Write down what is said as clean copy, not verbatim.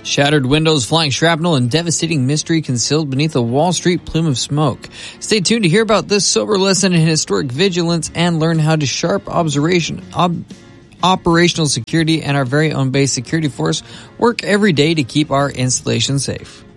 Shattered windows, flying shrapnel, and devastating mystery concealed beneath a Wall Street plume of smoke. Stay tuned to hear about this sober lesson in historic vigilance and learn how to sharp operational security and our very own base security force work every day to keep our installation safe.